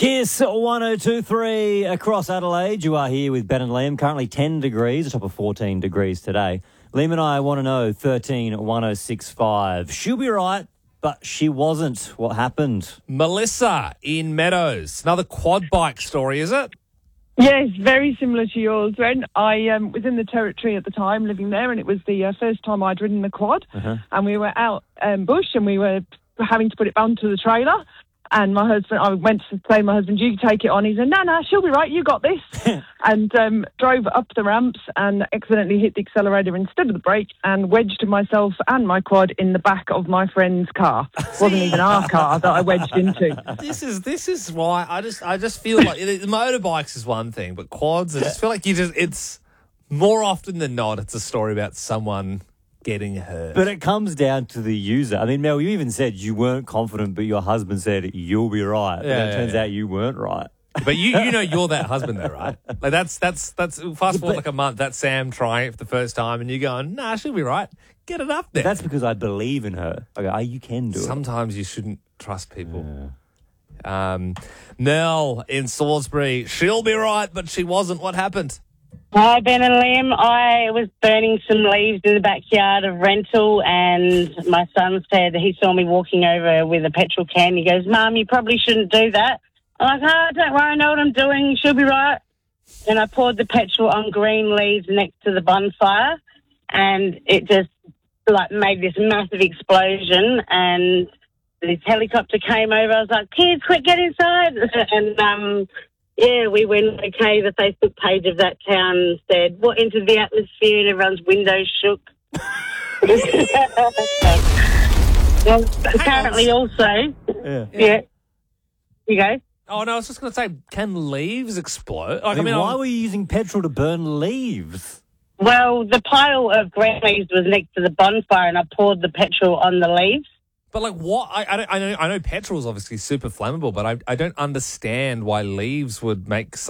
Kiss 102.3 across Adelaide. You are here with Ben and Liam. Currently 10 degrees, a top of 14 degrees today. Liam and I want to know 131065. She'll be right, but she wasn't. What happened? Melissa in Meadows. Another quad bike story, is it? Yes, very similar to yours, Ren. I was in the Territory at the time, living there, and it was the first time I'd ridden the quad. And we were out bush, and we were having to put it onto the trailer. And my husband, I went to say to my husband, you take it on. He said, no, she'll be right, you got this. And drove up the ramps and accidentally hit the accelerator instead of the brake and wedged myself and my quad in the back of my friend's car. It wasn't even our car that I wedged into. This is why I just feel like motorbikes is one thing, but quads, I just feel like it's more often than not, it's a story about someone getting hurt. But it comes down to the user. I mean, Mel, you even said you weren't confident, but your husband said you'll be right. But it turns out you weren't right. But you know you're that husband though, right? Like that's fast forward like a month, that's Sam trying it for the first time and you're going, nah, she'll be right. Get it up there. That's because I believe in her. I go, you can do it. Sometimes you shouldn't trust people. Nell in Salisbury, she'll be right, but she wasn't. What happened? Hi, Ben and Liam. I was burning some leaves in the backyard of rental, and my son said he saw me walking over with a petrol can. He goes, Mum, you probably shouldn't do that. I'm like, don't worry, I know what I'm doing. She'll be right. And I poured the petrol on green leaves next to the bonfire, and it just made this massive explosion. And this helicopter came over. I was like, kids, quick, get inside. And we went okay. The Facebook page of that town said, what entered the atmosphere, and everyone's windows shook. Well, apparently also, you go. Oh, no, I was just going to say, can leaves explode? Why were you using petrol to burn leaves? Well, the pile of green leaves was next to the bonfire, and I poured the petrol on the leaves. But what? I know petrol is obviously super flammable, but I don't understand why leaves would make